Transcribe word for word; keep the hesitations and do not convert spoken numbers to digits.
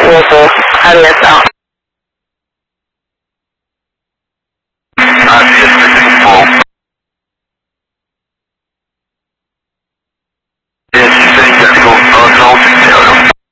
我不还没上。 I see a sixteen volt. Yeah, she said you got to go uh, zone sixteen.